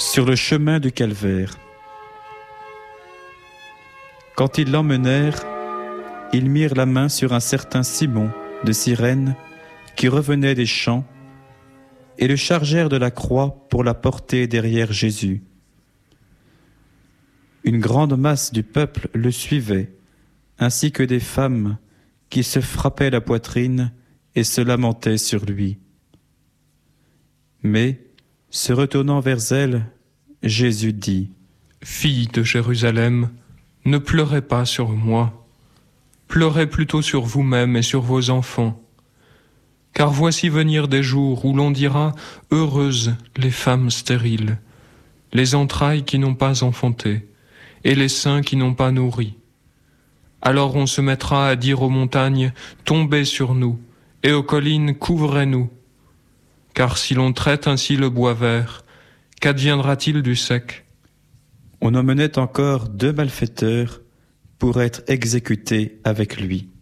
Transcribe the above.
Sur le chemin du calvaire. Quand ils l'emmenèrent, ils mirent la main sur un certain Simon de Cyrène qui revenait des champs et le chargèrent de la croix pour la porter derrière Jésus. Une grande masse du peuple le suivait, ainsi que des femmes qui se frappaient la poitrine et se lamentaient sur lui. Mais, se retournant vers elle, Jésus dit : « Filles de Jérusalem, ne pleurez pas sur moi, pleurez plutôt sur vous-même et sur vos enfants. Car voici venir des jours où l'on dira « Heureuses les femmes stériles, les entrailles qui n'ont pas enfanté, et les seins qui n'ont pas nourri. » Alors on se mettra à dire aux montagnes « Tombez sur nous », et aux collines « Couvrez-nous ». Car si l'on traite ainsi le bois vert, qu'adviendra-t-il du sec ? On emmenait encore 2 malfaiteurs pour être exécutés avec lui.